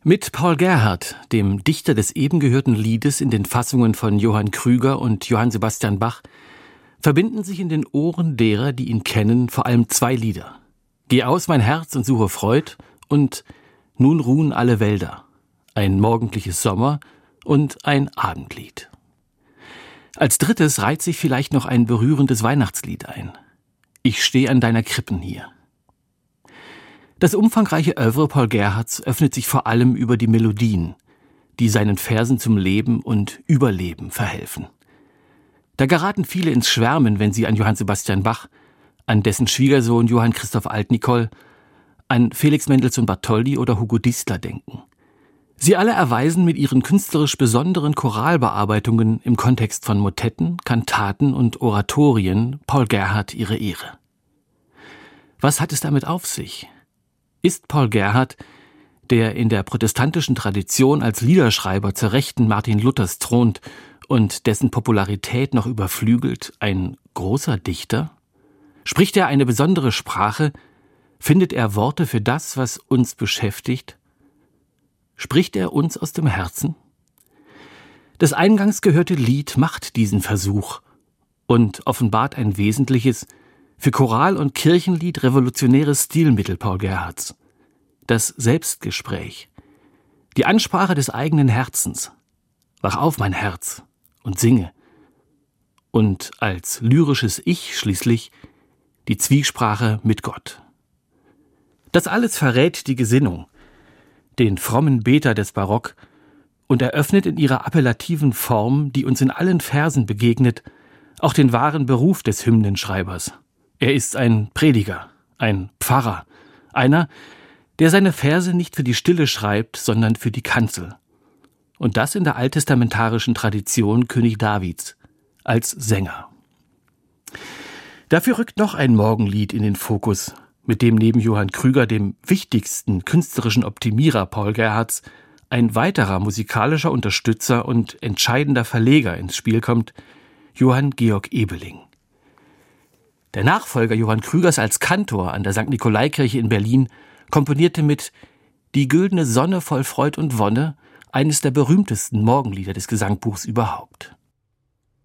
Mit Paul Gerhardt, dem Dichter des eben gehörten Liedes in den Fassungen von Johann Krüger und Johann Sebastian Bach, verbinden sich in den Ohren derer, die ihn kennen, vor allem zwei Lieder. Geh aus, mein Herz, und suche Freud und Nun ruhen alle Wälder, ein morgendliches Sommer und ein Abendlied. Als drittes reiht sich vielleicht noch ein berührendes Weihnachtslied ein. Ich steh an deiner Krippen hier. Das umfangreiche Œuvre Paul Gerhardts öffnet sich vor allem über die Melodien, die seinen Versen zum Leben und Überleben verhelfen. Da geraten viele ins Schwärmen, wenn sie an Johann Sebastian Bach, an dessen Schwiegersohn Johann Christoph Altnicol, an Felix Mendelssohn Bartholdy oder Hugo Distler denken. Sie alle erweisen mit ihren künstlerisch besonderen Choralbearbeitungen im Kontext von Motetten, Kantaten und Oratorien Paul Gerhardt ihre Ehre. Was hat es damit auf sich? Ist Paul Gerhardt, der in der protestantischen Tradition als Liederschreiber zur Rechten Martin Luthers thront und dessen Popularität noch überflügelt, ein großer Dichter? Spricht er eine besondere Sprache? Findet er Worte für das, was uns beschäftigt? Spricht er uns aus dem Herzen? Das eingangs gehörte Lied macht diesen Versuch und offenbart ein wesentliches, für Choral- und Kirchenlied revolutionäres Stilmittel Paul Gerhardts. Das Selbstgespräch, die Ansprache des eigenen Herzens. Wach auf, mein Herz, und singe. Und als lyrisches Ich schließlich die Zwiesprache mit Gott. Das alles verrät die Gesinnung, den frommen Beter des Barock, und eröffnet in ihrer appellativen Form, die uns in allen Versen begegnet, auch den wahren Beruf des Hymnenschreibers. Er ist ein Prediger, ein Pfarrer, einer, der seine Verse nicht für die Stille schreibt, sondern für die Kanzel. Und das in der alttestamentarischen Tradition König Davids, als Sänger. Dafür rückt noch ein Morgenlied in den Fokus, mit dem neben Johann Krüger, dem wichtigsten künstlerischen Optimierer Paul Gerhardts, ein weiterer musikalischer Unterstützer und entscheidender Verleger ins Spiel kommt, Johann Georg Ebeling. Der Nachfolger Johann Krügers als Kantor an der St. Nikolaikirche in Berlin komponierte mit Die güldene Sonne voll Freud und Wonne eines der berühmtesten Morgenlieder des Gesangbuchs überhaupt.